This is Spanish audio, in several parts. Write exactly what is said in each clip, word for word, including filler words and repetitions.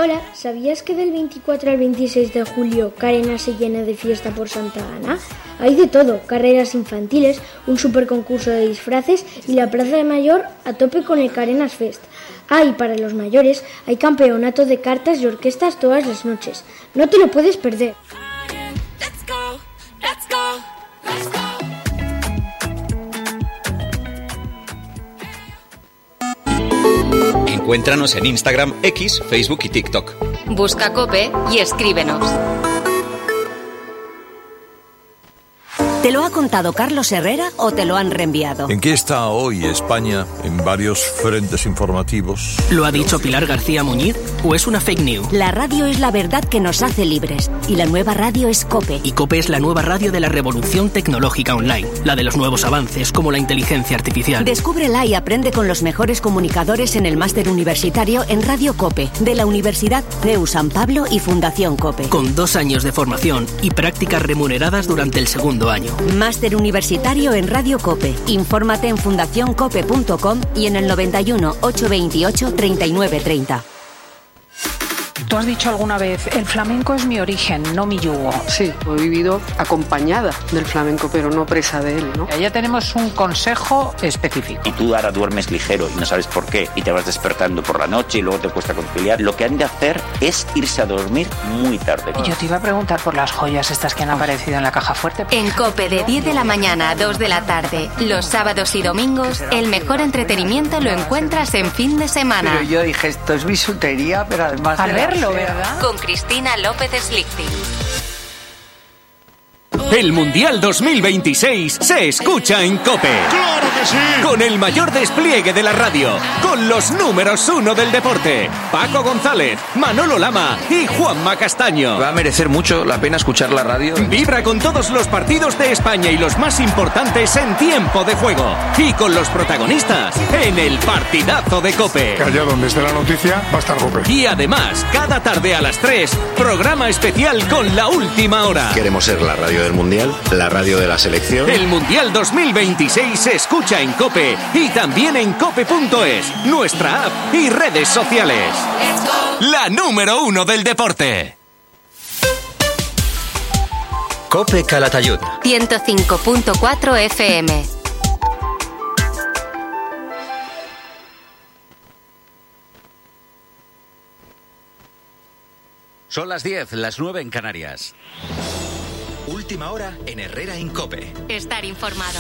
Hola, ¿sabías que del veinticuatro al veintiséis de julio Carena se llena de fiesta por Santa Ana? Hay de todo, carreras infantiles, un super concurso de disfraces y la Plaza de Mayor a tope con el Carenas Fest. Ah, y para los mayores hay campeonato de cartas y orquestas todas las noches. No te lo puedes perder. Let's go, let's go, let's go. Encuéntranos en Instagram, X, Facebook y TikTok. Busca COPE y escríbenos. ¿Te lo ha contado Carlos Herrera o te lo han reenviado? ¿En qué está hoy España en varios frentes informativos? ¿Lo ha dicho Pilar García Muñiz o es una fake news? La radio es la verdad que nos hace libres y la nueva radio es COPE. Y COPE es la nueva radio de la revolución tecnológica online, la de los nuevos avances como la inteligencia artificial. Descúbrela y aprende con los mejores comunicadores en el máster universitario en Radio COPE de la Universidad C E U San Pablo y Fundación COPE. Con dos años de formación y prácticas remuneradas durante el segundo año. Máster universitario en Radio COPE. Infórmate en fundación cope punto com y en el noventa y uno, ochocientos veintiocho, treinta y nueve treinta. Tú has dicho alguna vez, el flamenco es mi origen, no mi yugo. Sí, he vivido acompañada del flamenco, pero no presa de él, ¿no? Ya tenemos un consejo específico. Y tú ahora duermes ligero y no sabes por qué, y te vas despertando por la noche y luego te cuesta conciliar. Lo que han de hacer es irse a dormir muy tarde. Y yo te iba a preguntar por las joyas estas que han aparecido en la caja fuerte. En COPE de diez de la mañana a dos de la tarde, los sábados y domingos, el mejor entretenimiento lo encuentras en fin de semana. Pero yo dije, esto es bisutería, pero además... Al verlo, ¿verdad? Con Cristina López Slichting. El Mundial dos mil veintiséis se escucha en COPE. ¡Claro que sí! Con el mayor despliegue de la radio, con los números uno del deporte, Paco González, Manolo Lama y Juanma Castaño. Va a merecer mucho la pena escuchar la radio. Vibra con todos los partidos de España y los más importantes en tiempo de juego. Y con los protagonistas en el partidazo de COPE. Que allá donde esté la noticia va a estar COPE. Y además, cada tarde a las tres, programa especial con la última hora. Queremos ser la radio del Mundial, la radio de la selección. El Mundial dos mil veintiséis se escucha en COPE y también en cope punto es, nuestra app y redes sociales. La número uno del deporte. COPE Calatayud. ciento cinco punto cuatro F M. Son las diez, las nueve en Canarias. Última hora en Herrera en COPE. Estar informado.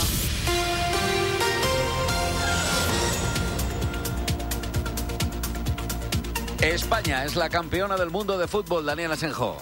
España es la campeona del mundo de fútbol, Daniel Asenjo.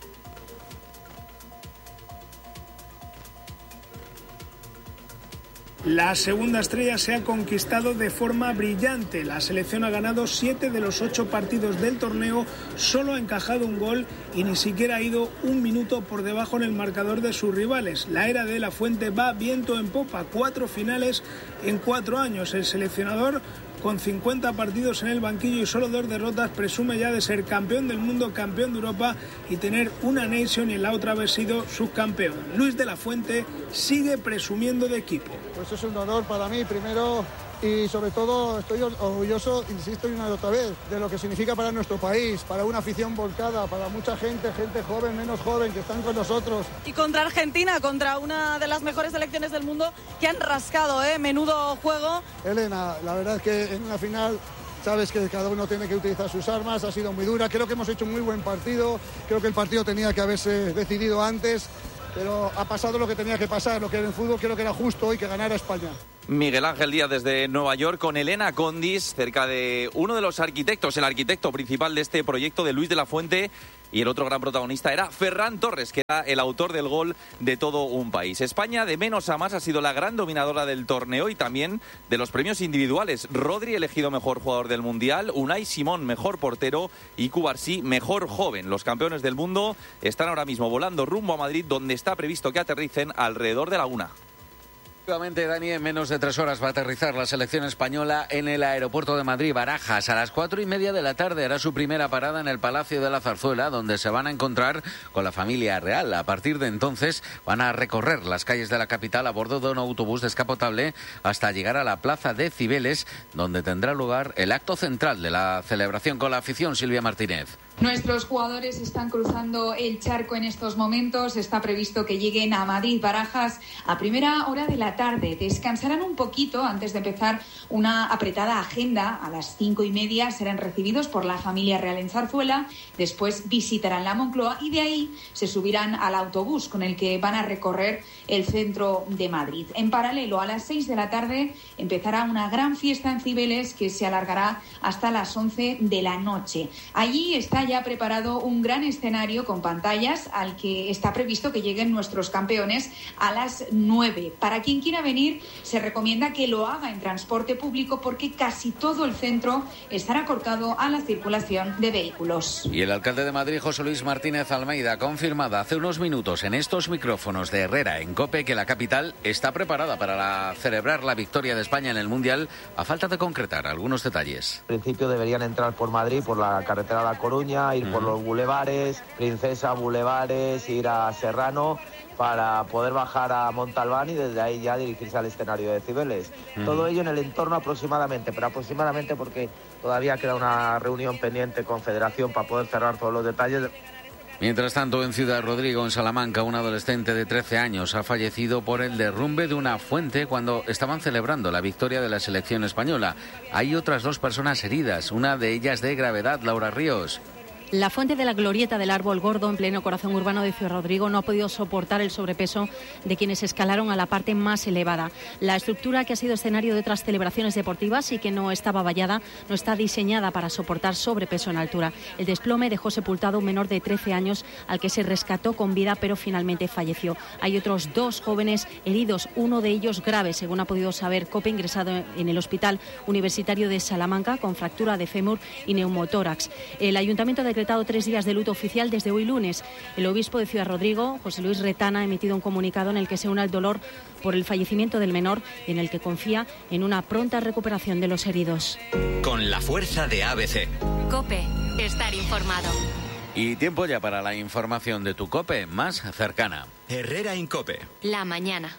La segunda estrella se ha conquistado de forma brillante. La selección ha ganado siete de los ocho partidos del torneo, solo ha encajado un gol y ni siquiera ha ido un minuto por debajo en el marcador de sus rivales. La era de La Fuente va viento en popa, cuatro finales en cuatro años. El seleccionador, con cincuenta partidos en el banquillo y solo dos derrotas, presume ya de ser campeón del mundo, campeón de Europa y tener una Nation y en la otra haber sido subcampeón. Luis de la Fuente sigue presumiendo de equipo. Pues es un honor para mí, primero, y sobre todo estoy orgulloso, insisto y una y otra vez, de lo que significa para nuestro país, para una afición volcada, para mucha gente, gente joven, menos joven, que están con nosotros. Y contra Argentina, contra una de las mejores selecciones del mundo, que han rascado, ¿eh? Menudo juego. Elena, la verdad es que en una final... Sabes que cada uno tiene que utilizar sus armas, ha sido muy dura, creo que hemos hecho un muy buen partido, creo que el partido tenía que haberse decidido antes, pero ha pasado lo que tenía que pasar, lo que en el fútbol creo que era justo hoy que ganara España. Miguel Ángel Díaz desde Nueva York con Elena Condis, cerca de uno de los arquitectos, el arquitecto principal de este proyecto, de Luis de la Fuente, y el otro gran protagonista era Ferran Torres, que era el autor del gol de todo un país. España, de menos a más, ha sido la gran dominadora del torneo y también de los premios individuales. Rodri, elegido mejor jugador del Mundial, Unai Simón, mejor portero, y Cubarsí, mejor joven. Los campeones del mundo están ahora mismo volando rumbo a Madrid, donde está previsto que aterricen alrededor de la una. Efectivamente, Dani, en menos de tres horas va a aterrizar la selección española en el aeropuerto de Madrid, Barajas. A las cuatro y media de la tarde hará su primera parada en el Palacio de la Zarzuela, donde se van a encontrar con la familia real. A partir de entonces van a recorrer las calles de la capital a bordo de un autobús descapotable hasta llegar a la Plaza de Cibeles, donde tendrá lugar el acto central de la celebración con la afición. Silvia Martínez. Nuestros jugadores están cruzando el charco en estos momentos. Está previsto que lleguen a Madrid Barajas a primera hora de la tarde. Descansarán un poquito antes de empezar una apretada agenda. A las cinco y media serán recibidos por la familia real en Zarzuela. Después visitarán la Moncloa y de ahí se subirán al autobús con el que van a recorrer el centro de Madrid. En paralelo, a las seis de la tarde empezará una gran fiesta en Cibeles que se alargará hasta las once de la noche. Allí está ya preparado un gran escenario con pantallas al que está previsto que lleguen nuestros campeones a las nueve. Para quien quiera venir, se recomienda que lo haga en transporte público porque casi todo el centro estará cortado a la circulación de vehículos. Y el alcalde de Madrid, José Luis Martínez Almeida, ha confirmado hace unos minutos en estos micrófonos de Herrera en COPE que la capital está preparada para la, celebrar la victoria de España en el Mundial, a falta de concretar algunos detalles. En principio deberían entrar por Madrid, por la carretera de La Coruña, ir mm. por los bulevares, Princesa, bulevares, ir a Serrano, para poder bajar a Montalbán y desde ahí ya dirigirse al escenario de Cibeles. Mm. Todo ello en el entorno aproximadamente, pero aproximadamente porque todavía queda una reunión pendiente con Federación para poder cerrar todos los detalles. Mientras tanto, en Ciudad Rodrigo, en Salamanca, un adolescente de trece años ha fallecido por el derrumbe de una fuente cuando estaban celebrando la victoria de la selección española. Hay otras dos personas heridas, una de ellas de gravedad, Laura Ríos. La fuente de la glorieta del Árbol Gordo, en pleno corazón urbano de Ciudad Rodrigo, no ha podido soportar el sobrepeso de quienes escalaron a la parte más elevada. La estructura, que ha sido escenario de otras celebraciones deportivas y que no estaba vallada, no está diseñada para soportar sobrepeso en altura. El desplome dejó sepultado un menor de trece años al que se rescató con vida, pero finalmente falleció. Hay otros dos jóvenes heridos, uno de ellos grave, según ha podido saber COPE, ingresado en el Hospital Universitario de Salamanca con fractura de fémur y neumotórax. El Ayuntamiento de decretado tres días de luto oficial desde hoy lunes. El obispo de Ciudad Rodrigo, José Luis Retana, ha emitido un comunicado en el que se une al dolor por el fallecimiento del menor y en el que confía en una pronta recuperación de los heridos. Con la fuerza de A B C. COPE, estar informado. Y tiempo ya para la información de tu COPE más cercana. Herrera en COPE. La mañana.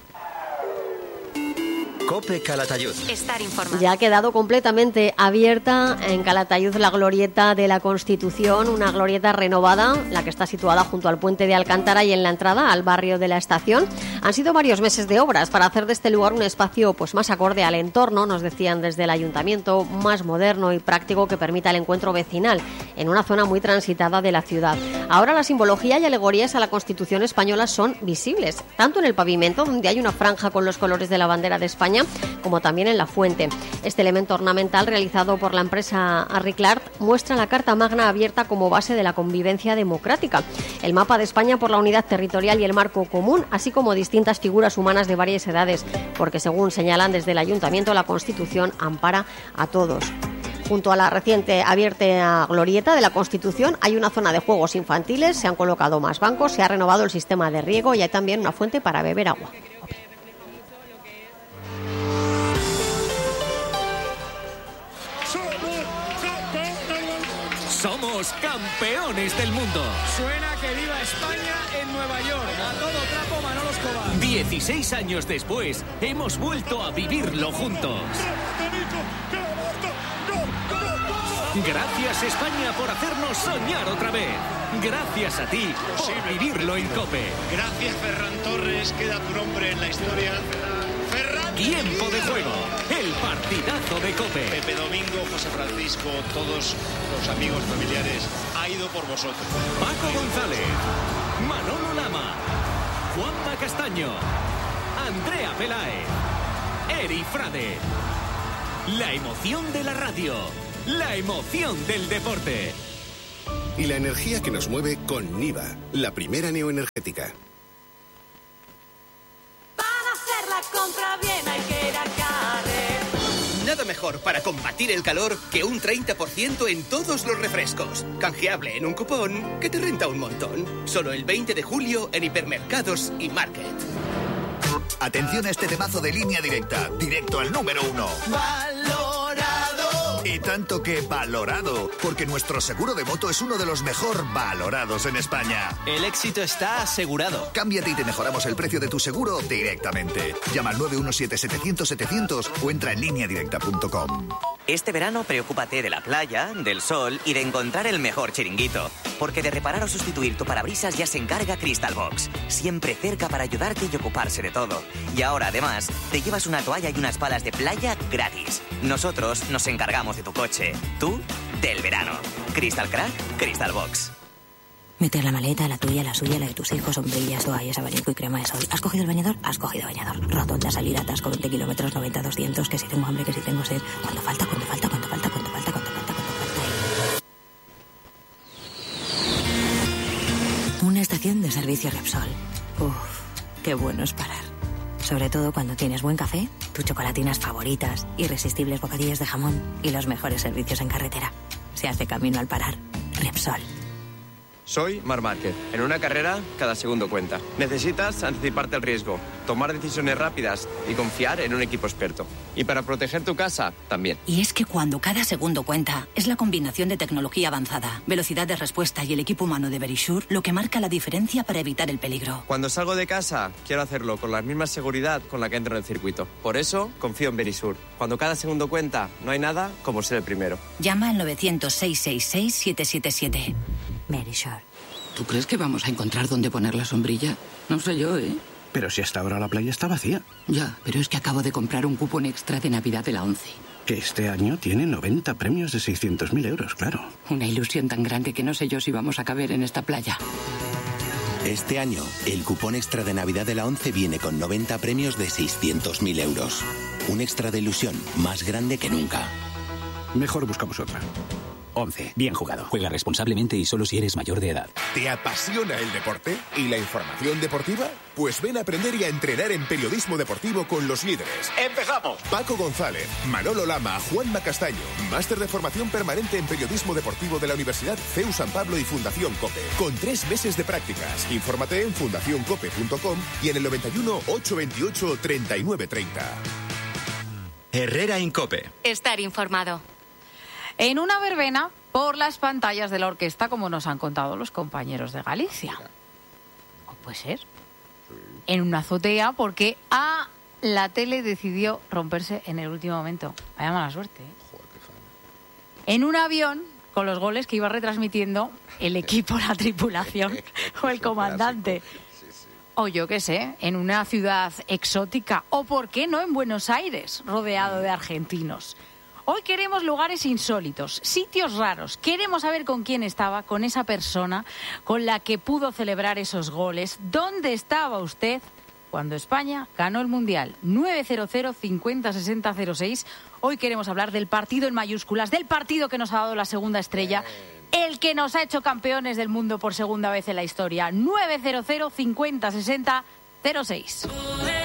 COPE Calatayud. Estar informado. Ya ha quedado completamente abierta en Calatayud la glorieta de la Constitución, una glorieta renovada, la que está situada junto al puente de Alcántara y en la entrada al barrio de la Estación. Han sido varios meses de obras para hacer de este lugar un espacio pues más acorde al entorno, nos decían desde el Ayuntamiento, más moderno y práctico que permita el encuentro vecinal en una zona muy transitada de la ciudad. Ahora la simbología y alegorías a la Constitución española son visibles, tanto en el pavimento, donde hay una franja con los colores de la bandera de España, como también en la fuente. Este elemento ornamental, realizado por la empresa Arriclart, muestra la Carta Magna abierta como base de la convivencia democrática, el mapa de España por la unidad territorial y el marco común, así como distintas figuras humanas de varias edades, porque según señalan desde el Ayuntamiento, la Constitución ampara a todos. Junto a la reciente abierta glorieta de la Constitución hay una zona de juegos infantiles, se han colocado más bancos, se ha renovado el sistema de riego y hay también una fuente para beber agua. Somos campeones del mundo. Suena que viva España en Nueva York. A todo trapo, Manolo Escobar. dieciséis años después, hemos vuelto a vivirlo juntos. Gracias, España, por hacernos soñar otra vez. Gracias a ti por vivirlo en COPE. Gracias, Ferran Torres. Queda tu nombre en la historia. Ferran. Tiempo de juego. El partidazo de COPE. Pepe Domingo, José Francisco, todos los amigos familiares, ha ido por vosotros. Paco González, Manolo Lama, Juanma Castaño, Andrea Peláez, Eri Frade. La emoción de la radio. La emoción del deporte. Y la energía que nos mueve con Niva, la primera neoenergética. Para hacer la compra bien hay que ir a Carrer. Nada mejor para combatir el calor que un treinta por ciento en todos los refrescos. Canjeable en un cupón que te renta un montón. Solo el veinte de julio en hipermercados y market. Atención a este temazo de Línea Directa, directo al número uno. Valorado. Y tanto que valorado, porque nuestro seguro de moto es uno de los mejor valorados en España. El éxito está asegurado. Cámbiate y te mejoramos el precio de tu seguro directamente. Llama al nueve uno siete setecientos setecientos o entra en línea directa punto com. Este verano preocúpate de la playa, del sol y de encontrar el mejor chiringuito. Porque de reparar o sustituir tu parabrisas ya se encarga Crystal Box. Siempre cerca para ayudarte y ocuparse de todo. Y ahora, además, te llevas una toalla y unas palas de playa gratis. Nosotros nos encargamos de tu coche. Tú, del verano. Crystal Crack, Crystal Box. Meter la maleta, la tuya, la suya, la de tus hijos, sombrillas, toallas, abanico y crema de sol. ¿Has cogido el bañador? Has cogido bañador. Rotonda, salida, atasco, veinte kilómetros, noventa, doscientos, que si tengo hambre, que si tengo sed. ¿Cuánto falta? ¿Cuánto falta? ¿Cuánto falta? ¿Cuánto falta? ¿Cuánto falta? ¿Cuánto falta? Una estación de servicio Repsol. Uf, qué bueno es parar. Sobre todo cuando tienes buen café, tus chocolatinas favoritas, irresistibles bocadillos de jamón y los mejores servicios en carretera. Se hace camino al parar. Repsol. Soy Marc Márquez. En una carrera, cada segundo cuenta. Necesitas anticiparte al riesgo, tomar decisiones rápidas y confiar en un equipo experto. Y para proteger tu casa, también. Y es que cuando cada segundo cuenta, es la combinación de tecnología avanzada, velocidad de respuesta y el equipo humano de Verisure lo que marca la diferencia para evitar el peligro. Cuando salgo de casa, quiero hacerlo con la misma seguridad con la que entro en el circuito. Por eso, confío en Verisure. Cuando cada segundo cuenta, no hay nada como ser el primero. Llama al novecientos, seiscientos sesenta y seis, siete siete siete. Verisure. ¿Tú crees que vamos a encontrar dónde poner la sombrilla? No sé yo, ¿eh? Pero si hasta ahora la playa está vacía. Ya, pero es que acabo de comprar un cupón extra de Navidad de la ONCE. Que este año tiene noventa premios de seiscientos mil euros, claro. Una ilusión tan grande que no sé yo si vamos a caber en esta playa. Este año, el cupón extra de Navidad de la ONCE viene con noventa premios de seiscientos mil euros. Un extra de ilusión más grande que nunca. Mejor buscamos otra. once. Bien jugado. Juega responsablemente y solo si eres mayor de edad. ¿Te apasiona el deporte y la información deportiva? Pues ven a aprender y a entrenar en periodismo deportivo con los líderes. ¡Empezamos! Paco González, Manolo Lama, Juanma Castaño. Máster de formación permanente en periodismo deportivo de la Universidad C E U San Pablo y Fundación COPE. Con tres meses de prácticas. Infórmate en fundación cope punto com y en el noventa y uno, ochocientos veintiocho, treinta y nueve treinta. Herrera Incope. Estar informado. En una verbena por las pantallas de la orquesta, como nos han contado los compañeros de Galicia. ¿O puede ser? En una azotea, porque a la tele decidió romperse en el último momento. Vaya mala suerte, ¿eh? En un avión, con los goles que iba retransmitiendo el equipo, la tripulación o el comandante. O yo qué sé, en una ciudad exótica. O, ¿por qué no, en Buenos Aires, rodeado de argentinos? Hoy queremos lugares insólitos, sitios raros. Queremos saber con quién estaba, con esa persona con la que pudo celebrar esos goles. ¿Dónde estaba usted cuando España ganó el Mundial? nueve cero cero, cincuenta, sesenta, cero seis. Hoy queremos hablar del partido en mayúsculas, del partido que nos ha dado la segunda estrella, el que nos ha hecho campeones del mundo por segunda vez en la historia. nueve cero cero, cincuenta, sesenta, cero seis.